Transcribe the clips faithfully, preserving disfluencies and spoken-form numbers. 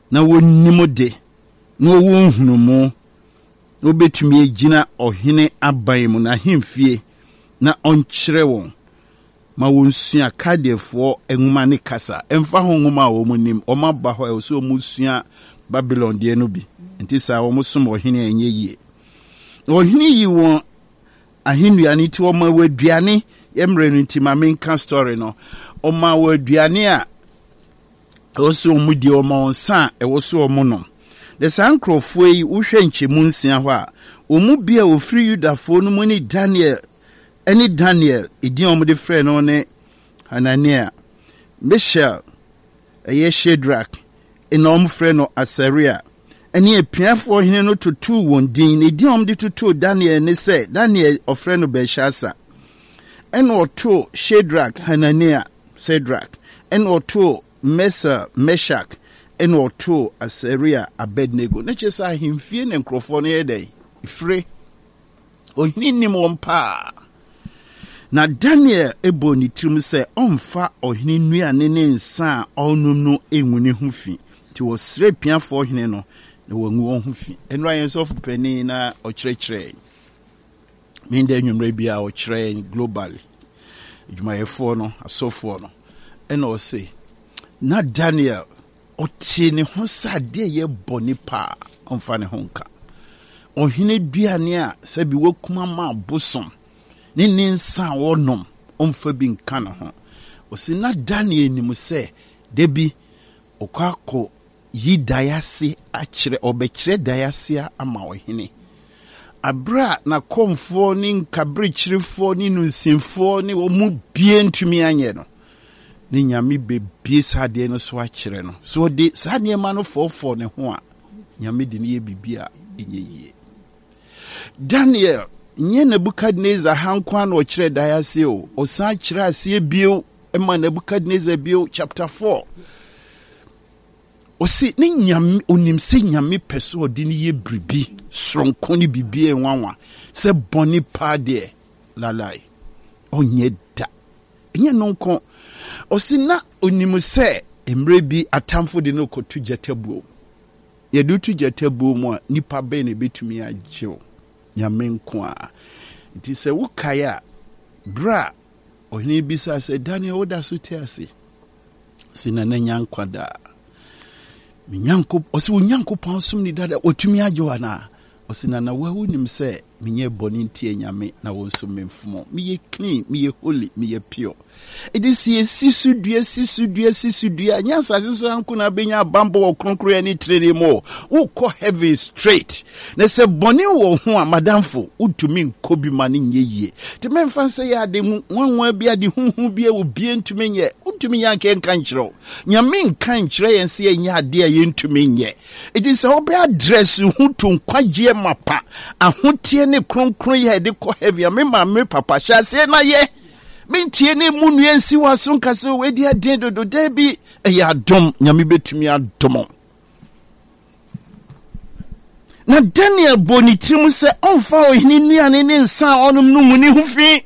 na wonimo de na wo hunumo no betumi agina ohene aban mu na hemfie na onkyere won ma wonsua kadefo enwuma ne kasa emfa ho nwuma wo munim o ma ba ho e so musua Babylon de no bi enti sa wo musom ohene enye yie ohene yi won ahenua ni ti o ma waduane emre no ti ma menka story no o ma waduane a o so mu di o ma onsa e wo so o mu no the sankrofo yi wo hwe nchemu nsia ho a o mu bia o free Yudafo no mu ni Daniel any Daniel idin o mu de frɛ no ne Hanania Mishael eye Shadrach ina o mu frɛ no Asaria eni epiafo hene no tutu won din idin o mu de tutu Daniel ne sɛ Daniel o frɛ no Belshazzar ena o to Shadrach Hanania Shadrach ena o to Mesa Meshach ena o to Asaria Abednego na chesa himfie ne nkrofo no yedai ifre ohini nim won pa na Daniel ebo ni tirim se omfa ohini nuane ne nsa onum no enwuni ho fi ti wo sre piafo ohini no na wangu won ho fi enra yen so fupani na okyerɛkyerɛ min da nwumre bia okyerɛ globally adwumayɛfo no asofo no ena o se na Daniel oti ne ho sade ye boni pa omfa ne honka ohine duane a sabi wakuma ma bosom ne ninsa wonom omfa bi nka ne ho osi na Daniel ni mu se debi okako yi dayase akire obekire dayase ama ohine abra na komfo ni nkabrichirifo ni nunsimfo ni wo mu bie ntumi anye no ni nyame bebie sade no so akire no so de sade ma no fofo ne ho a nyame de ne ye bibia enye yie Daniel nye Nebukadnezar hankwa na okire dayase o osan kire ase bio ema Nebukadnezar bio chapter four osi ni nyame onim se nyame peso odi ne ye bribi sronko ni bibie enwanwa se boni pa de lalai onye da enye nonko osi na onim se emre bi atamfo de no kotu jetabuo ye do tu jetabuo mu a nipa be ne betumi agyew nyame nko a nti se wukaya bra ohini bisa se Daniel woda so te ase sina na nyankwada minyanko osi unyanko pansum ni dada otumi agyew ana osina na wahu nim se minye boni ntie nyame na wonsum memfumo miye clean miye holy miye pure edisi sisu dua sisu dua sisu dua nyansa sisu anko na benya bambo okronkro ani trene mo wo ko heaven straight na se boni wo ho a madamfo utumi nkobi mane nyeyie te memfa se ya de nwanwa bia de huhu bia wo bia ntumi nye utumi yanke nkan kyerɛ nyame nkan kyerɛ yen se nya ade a yentumi nye edisi obe address hu to nkwagie mapa ahotie ne kronkron ye de ko heaven me ma me papa sha se na ye mintie ne munu ensi waso nkase we dia den dodo debi e ya dom nyame betumi adom na Daniel boni tirim se onfa ohini nuane ne nsa onum no muni ho fi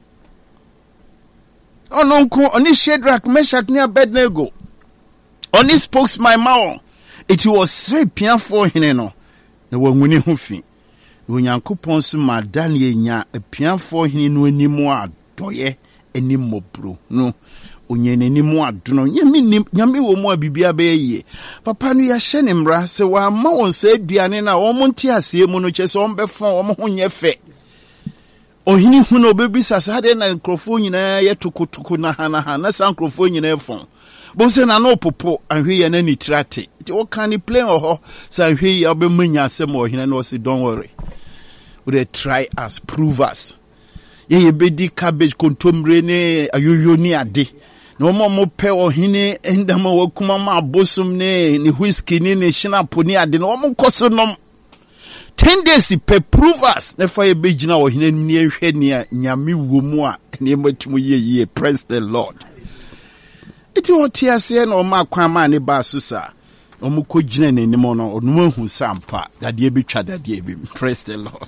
ononko oni Shadrach Meshach ne Abednego oni spokes my mouth it was three piafo hene no na wanguni ho fi onyankopon so ma Daniel nya piafo hene no animu adoye enimobro no onyenenimu adono nyame nyame wo mu abibia be ye papa no ya hye ne mra se wa ma won se aduane na wo monti ase mu no kyese on befon wo ho nye fe ohini hu no bebisa sade na nkrofo nyina ye tokotuko na hana hana san nkrofo nyina efon bo se na no popo ahwe ye na ni trate ti wo kan ni play oho san hwe ye obemanya asem ohina na o se don't worry we dey try us prove us ye bedi cabbage kontomre ne ayoyo ni ade na omo mo pe ohine endama wakuma ma bosum ne ni whiskey ni ne shinapo ni ade na omo koso nom ten days pe prove us na fa ye begina ohine ni ehwe ni nyame womu a ne matumu ye ye praise the Lord iti otiase na omo akwan ma ne ba so sa omo ko gina ne nim no onu hu sampa dade betwa dade bi praise the Lord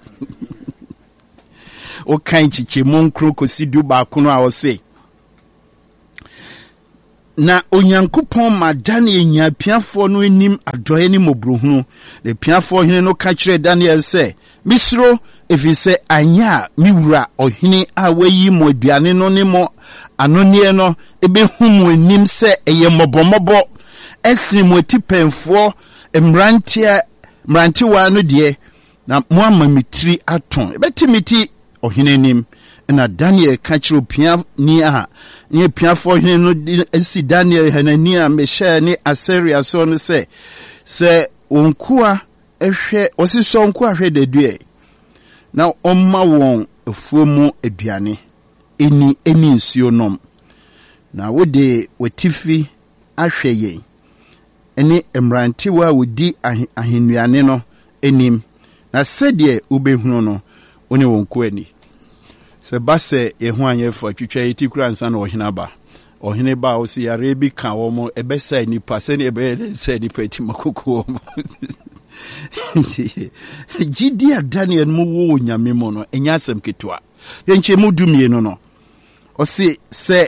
o kan chiche monkro kosi du ba kuno a o se na onyankopɔn ma Daniel nya piafo no enim adoye ni mobrohunu. Le piafo hene no ka kire Daniel sɛ misro efise anya miwura ohene a wayi mo aduane no ne mo anone no ebehu mo enim sɛ eye mobomobɔ esini mo tipemfo emrantia mrantiwa no de na mo amamitri aton ebetimiti ohene nim na Daniel ka kire pia ni a ne piafo hene no esi Daniel Hanania Mishael ne Asaria so no sɛ sɛ onkoa ehwe osiso onkoa hwe dedue na omma won afuo mu aduane eni eni nsuo nom na wode watifi ahwe ye ene emrantewa wodi ahenuane no enim na sɛde ubehunu no one wonko ani se base ehu anyefo twitwa yiti kura nsa na ohina ba ohine ba o si yare bi ka wo mo ebesa nipa se ne ebe se nipa ti makoko mo Jidi Daniel mu wo nyame mo no enya asem ketwa yenche mu dumie no no o si se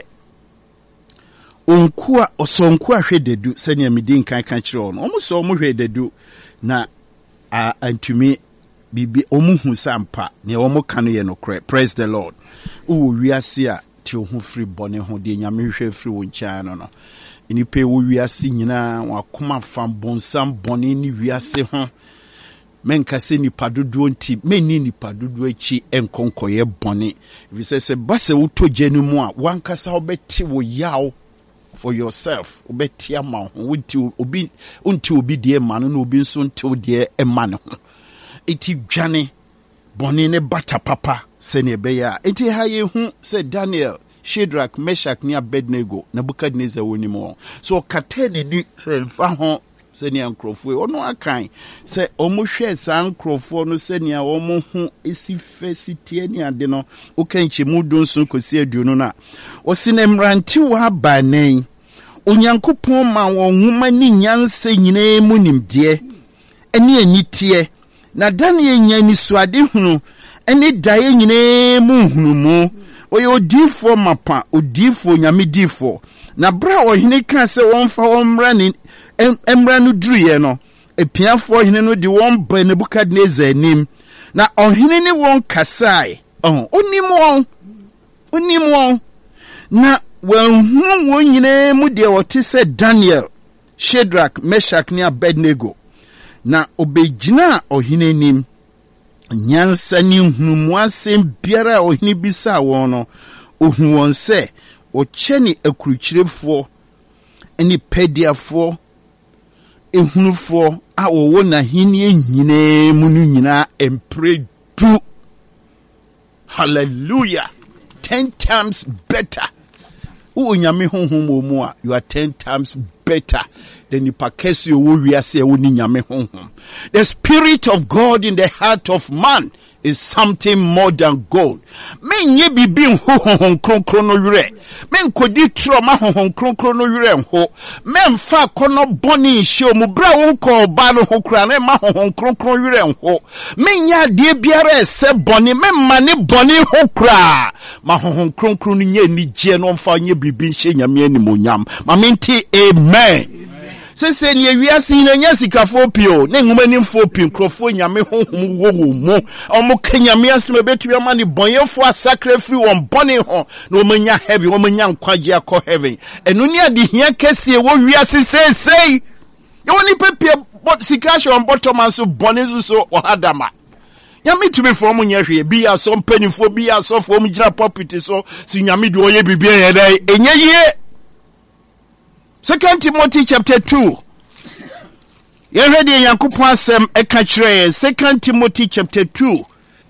onkoa osonko ahwe dedu se ne amedi nkan kan kire o no o mu so mo hwe dedu na a antumi bibi omuhu sampa ne omo kanu ye no kre. Praise the Lord. Wo wiase a ti ohu free bone ho de nyame hwe free wo ncha no no inipe wo wiase nyina wakoma fam bonsam bone ni wiase ho menka se ni padodo nti menni ni padodo achi enkonkoye bone if say se base wo to jenu mu a wankasa obeti wo yaw for yourself obeti ama ho wonti obi unti obi de ma no obi nso nti de ema ne ho iti dwane bone ne bata papa se ne beya iti ha ye hu se Daniel Shadrach Meshach ni Abednego Nebukadnezar woni mo so katene ni se mfa ho se ne ankrofo ono akan se omo hwe san ankrofo no se ne omo hu esi fesite ni ade no okanchi mudun so kosi aduonu na osine mranti wa banen onyankopon ma won huma ni nyanse nyina mu nimde eni anitie na Daniel nya ni suade hunu eni dae nyina mu hunu mu oye odifo mapa odifo nyame difo na bra ohene ka se wonfa wonmra ni emra no duruye no epiafo ohene no di won ba Nebukadnezar nim na ohene ni won kasai oh onim won onim won na won won nyina mu de wote se Daniel Shadrach Meshach ni Abednego na obegina ohene nim nyansa ni hunu asem biara ohini bisa won no ohu won se o cheni akuruchirefo eni pediafo ehunufo a wo na hini nyina mu no nyina empredu. Hallelujah. ten times better. U nyame honhom mu a you are ten times better than the pakesi wo wiase wo ni nyame honhom. The spirit of God in the heart of man is something more than gold. Men ye bibi honhom kronkron no yure. Men kodi trauma honhom kronkron no yure ho. Men fa kono boni hye mu bra won ko ba no ho kra na ma honhom kronkron yure ho. Men ya de biara ese boni men mane boni ho kra. Ma honhom kronkron nye ni je no mfa nye bibi hye nyame animonyam. Ma menti amen. Se se ni wiase ni nya sikafo pio ne nwuma ni mfo pin krofo nyame honhom wo wo mu omo kanyame asem betu ya ma ni bonyefo asakra free won bone ho na omanya heaven omanya nkwaje akọ heaven enu ni ade hia kese wo wiase se sei ye woni pepie sikasho on bottom and so bone so o hadama nyame tumi fo mo nya hwe bi ya so mpanifo bi ya so fo mo gira property so si nyame de oye bibia ye dai enye ye. Second Timothy chapter two. You ready Yankopon asem eka kire. Second Timothy chapter two.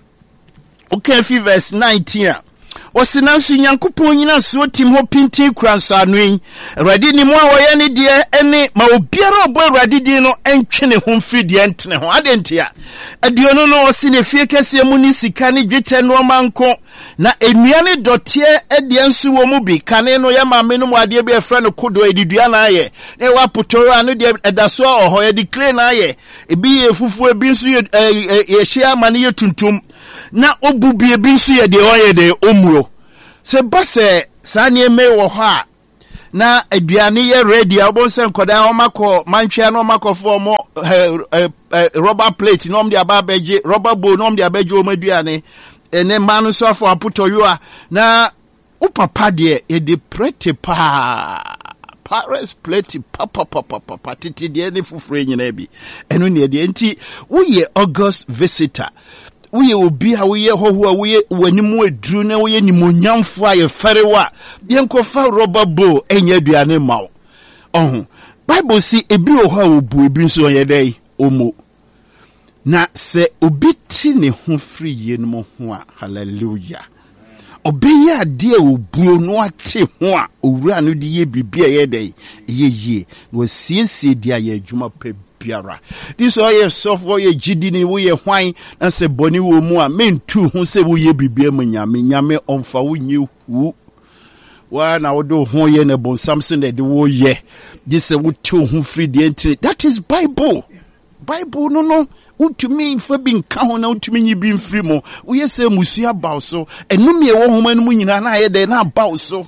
Okay, verse nineteen. Osinansu Yankopon nyina so tim ho pintin kransa anui. Awurade ni mu a woye ne de ene ma obiara obo awurade din no entwe ne ho mfiri de entene ho adentia. Aduono no osine fie kese mu ni sika ne dwetɛ no manko. Na enua ne dotie ede nsu wo mu bi kane no ya maame no mu ade bi efra no kodo edidua na aye ne wa potoro anu de edaso oho ya declare na aye ebi ye fufu ebi nsu ye ye hia mane ye tuntum na obubi ebi nsu ye de oye de omuro se base sa ne me wo ho a na aduane ye ready obon se nkoda o makọ manhwea no makọ for mo rubber plate no mde ababeje rubber bowl no mde ababeje o maduane ene manu so for aputoyo a na o papa de e de pretty pa Paris plate papa papa papa titi de ne fufure nyina bi eno ne de enti wo ye August visitor wo ye obi a wo ye hoho a wo ye wanimu aduru na wo ye nimonyamfo a ye ferewa ye nkofa rubber bowl enye aduane mawo ohun Bible si ebi o ho a obu ebi nso ye dai omo na se obi ti ne ho free ye no ho a hallelujah obi ya de obuo no ate ho a owura no de ye bibia ye dai ye ye wo siesie dia ye adwuma pa biara this all ye soft wo ye gidi ni wo ye hwan na se boni wo mu a mentu ho se wo ye bibia mu nyame nyame omfa wo nye hu wa na wo do ho ye ne bon Samson de wo ye this wo tu ho free de entry that is Bible Bible no no utumi fa bi nka ho na utumi nyi bi mfiri mo wo ye se musua baw so enum ye wo homa no mu nyina na ye de na baw so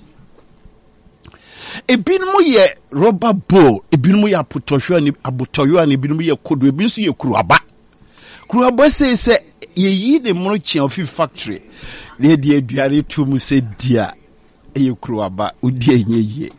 ebinum ye rubber bowl ebinum ye apotohwe ni abotoyo ani ebinum ye kodo ebinsu ye kuruaba kuruaba se se ye yi de mo chi ofi factory le de aduare tu mu se dia ye kuruaba odi enye ye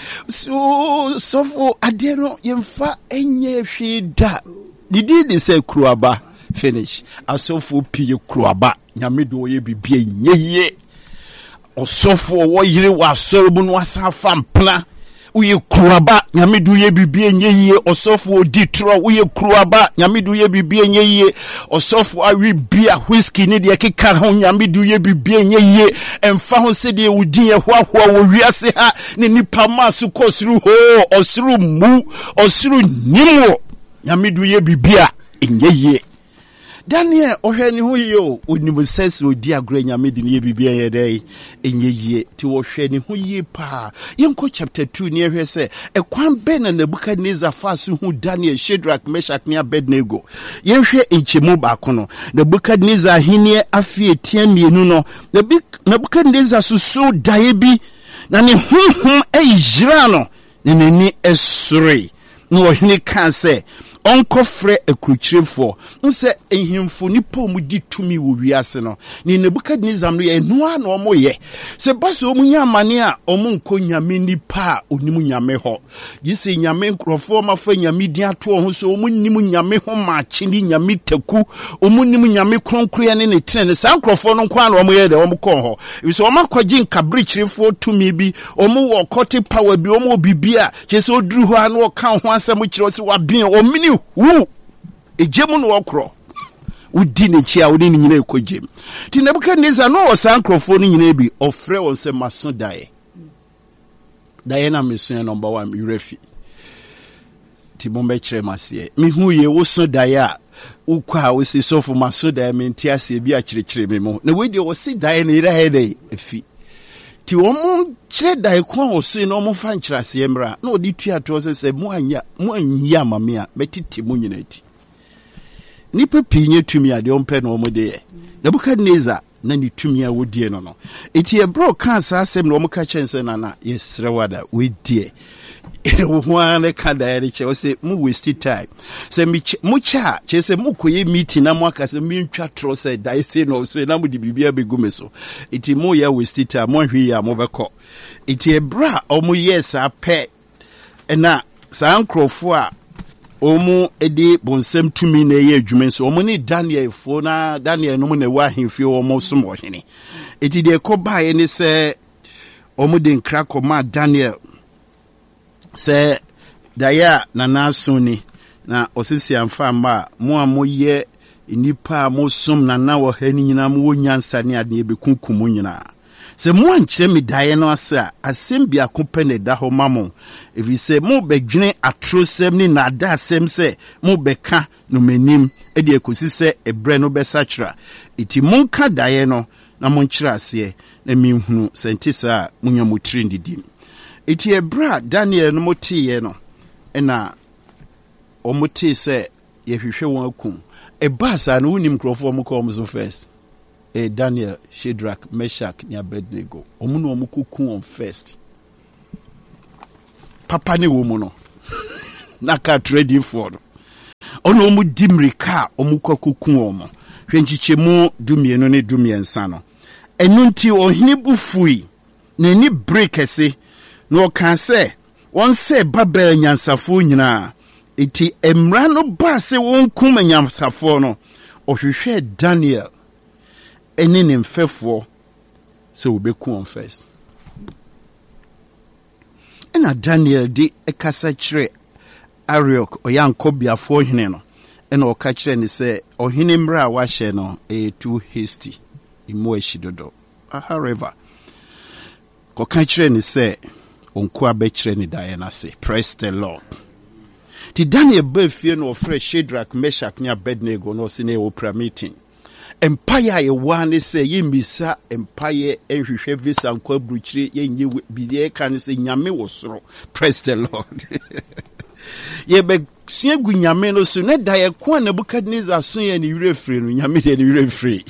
so so for ade no ye mfa enye hwe da didi de say kuruaba finish asofo pie kuruaba nyame do ye bibie nyeye osofo wo yire wa sorobu no asafa mpla uye kuruaba nyame do ye bibie nyeye osofo ditro uye kuruaba nyame do ye bibie nyeye osofo awi bia whisky ni de keka ho nyame do ye bibie nyeye emfa ho se de udin ye hoahoa wo wiase ha ne nipa masu kosuru ho osuru mu osuru nimo nyame do ye bibia nyeye Daniel ohwani hu yo onimu sense odi agre nyame di ne bibia ye dai enyeye ti wo hwani hu yi pa yenko chapter two ne hwe se ekwan be na Nebukadnezar fasu hu Daniel Shadrach Meshach ne Abednego yenhwe enchemu ba kono Nebukadnezar hine afie tiamienu no Nebukadnezar susu dae bi na ne hunhum ejira no ne nani esore no ohini kan se onko frɛ akruchirefo nse ehimfo nipa mu di tumi wo wiase no ni Nebukadnezar no ye noa na omo ye se baso omu nyamane a omu nko nyame nipa onimu nyame ho yise nyame nkrofo mafa nyame di ato ho so omu nimu nyame ho ma chindi nyame taku omu nimu nyame kronkroya ne ne tene sa nkrofo no kwa na omo ye de omo kɔ ho yise omo akɔgye nkabrichirefo tumi bi omu wo kote power bi omu bibia chese oduru ho an wo kan ho asɛm kyerɛ se wa bin omini wu ejemu no okro udi ne chia udi ne nyina ekojem ti Nebukadnezar no o san krofo no nyina bi ofre won se maso dae dae na meso number one yurefi ti bombe kire mase mi hu ye wo so dae a ukwa wo se sofo maso dae me ntiase bi a kirekire me mo na we de wo se dae ne ira he dae efi ti wo mu kire dae kwa wo se no mo fa nkirase emra na odi tua to se se mu anya mu anya mame a metiti mu nyina ti nipa pinye tumi ade ompe no mo de Nebukadnezar na ni tumi a wodie no no eti e bro kan sa asem no mo ka chense na na yesre wada we die wo wane ka da ere che o se mu waste time se mu cha che se mu koye meeting na mo aka se mi ntwa tro se da se no so na mu di bibia begume so eti mu ya waste time mo hwe ya mo bekọ eti e bra o mu yes a pe na sa nkrofo a omu edi bonsem tumi na ye adwumen so omu ni Daniel fo na Daniel no mu na wa hemfie omu so mo hene eti de ko bae ni se omu de nkra ko ma Daniel se daya na naso ni na osisi amfa ma mo amoye nipa mo som na na wo hani nyina mo nyansa ne ade ebekunkum nyina se mo ankyere me daya no asa asem bia kopene da ho mamo evi se mo bedwene atrosem ni na da asem se mo beka no manim e de ekosi se ebre no besachra iti monka daya no na monkyere ase na minhunu sentisa munya mo trendidim iti ebra Daniel no motiye no ena omuti se yehwehwe won akum e basa no unim krofo mo ko so first e Daniel Shadrach Meshach ni Abednego omu no omukuku on first papa ne wo mu no na ka trade for no ono mu dimrika omukwakuku omo hwenchichemu dumienu ne dumiensa no enu nti ohini bufui na ni break ese no kan se won se Babel nyansafo nyina eti emra no ba se won kum nyansafo no ohwehwe Daniel eni ne mfefo se obeku on first ena Daniel di ekasa kire Ariok oyankobiafo hene no ena oka kire ni se ohene mra wa hye no e too hasty imo ehidodo however ko ka kire ni se onko abekire ni dae na se praise the Lord. Ti Daniel be fie no ofre Shadrach Meshach ne Abednego no se ne opera meeting empire ye wane se yimisa empire enhwehwe visa nkwa bruchire yenye biye kan se nyame wo soro praise the Lord. Ye be sua gu nyame no so ne da ye ko na Nebukadnezar so ye ne wire free no nyame de ne wire free.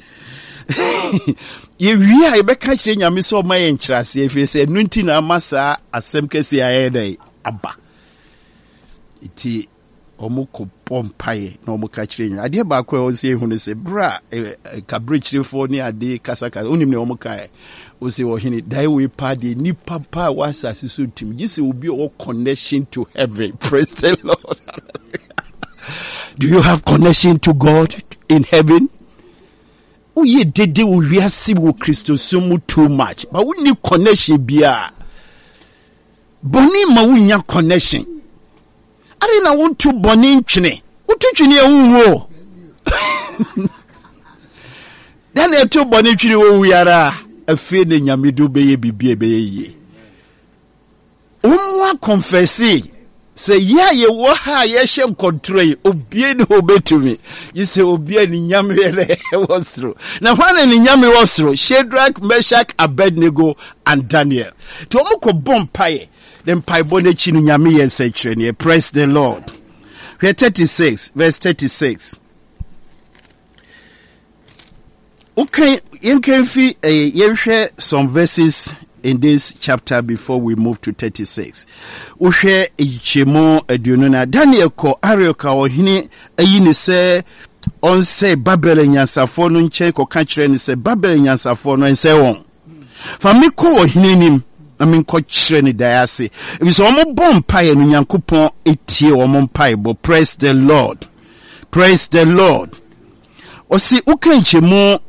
Ye wi a ye be ka kire nyame so ma ye nkyirase efe se nunti na amasa asem kese aye dai aba iti omuko pompaye na omuka kire nya ade ba kwa o se hu ne se bra ka brichire fo ni ade kasaka onim ne omuka o se o hini dai we party ni papa was asisu tim gise obi o connection to heaven praise the Lord. Do you have connection to God in heaven? Uye dede wo wiase wo Kristo sumu too much but we need connection bia boni ma wunya connection ari na wontu boni ntwene wotu twene ewuwo dan etu boni twene wo wiara afi ne nyamedu beye bibie beye yi umwa confessi se ya ye wo ha ye hye control obie ne obetumi yise obie ni nyame ele wosro na hwane ni nyame wosro Shadrach Meshach Abednego and Daniel to omko bompaye then paibone chinu nyame yense kire praise the Lord. Verse thirty-six verse thirty-six okay you can feel a yenhwe some verses in this chapter before we move to thirty-six. Uhwe ichemo aduonu na Daniel ko Arioka ohini ayi ne se on say Babel nyansafo no nche ko ka kire ne se Babel nyansafo no nse won fa mi ko ohini nim na mi ko kire ne dayase ebi so omo bom pae no Nyankopon etie omo pae bo praise the Lord praise the Lord osi ukanchemo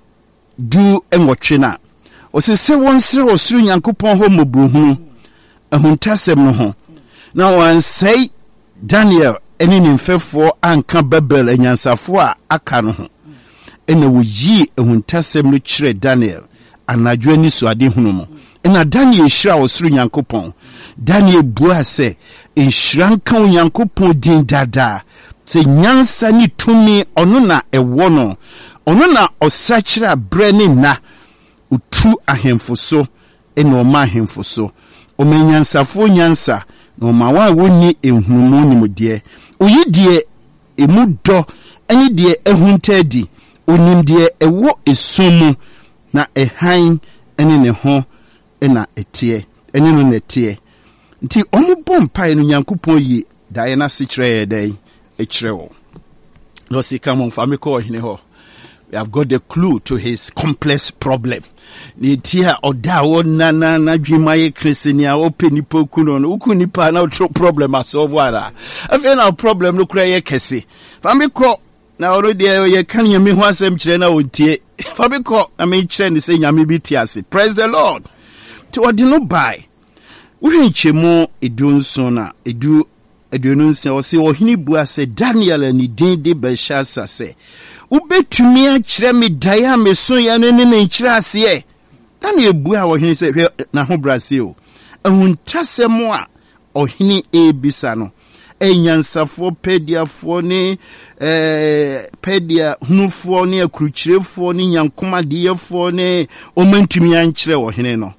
du enwotwe na osi se wonsere osuru Nyankopon ho mobruhunu ahuntasem no ho na wan say Daniel eni ne mfefo anka Babel anyansafo a aka no ho ena woyi ahuntasem no kire Daniel anadwo ni so ade hunu mo ena Daniel shira osuru Nyankopon Daniel bua se enhranka Nyankopon din dada se nyansa ni tumi ono na ewo no ono na osachira brene na utu ahemfo so ena oma ahemfo so o menyansafo nyansa no mawa woni ehunmu nimde oyi die emu do eni die ehuntadi onim die ewo esumu na ehan eni ne ho ena etie eni no netie nti omu bompa enu Nyankopon yi dae na sikire ye dai ekire wo no sika mo famiko ohine ho. We have got the clue to his complex problem. Ni tia oda wona na na dwumaye kristenia openi pokuno no ukunipa na otro problem asolve ara. Afi na problem no kura ye kese. Famiko na already ye kan yemi ho asem kire na ontie. Famiko na me kire ni se nyame bi tiase. Praise the Lord. To odi no buy. Wo henchemu edunso na edu eduonu nse o se ohini bua se Daniel ni din de Belshazzar se ubetumi a kire me daya me so ya ne ne nkire ase Daniel bua ohini se hwe na ho brase o ahuntasem a ohini ebisa no enyansafo pediafo ne eh pedia hunufo ne akruchirefo ne nyankomadeyefo ne omantumi a nkire ohini no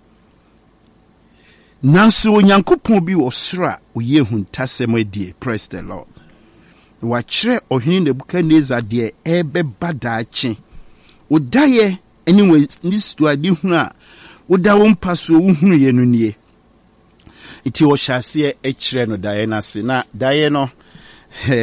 nanso Nyankopon bi osra oye huntasem adie praise the Lord. Wa kire ohini Nebukadnezar de ebe badaache odaye anyway this to adi hunu a oda wo mpaso wo hunu ye no nie iti wo hyase e kyerɛ no daeɛ na se na daeɛ no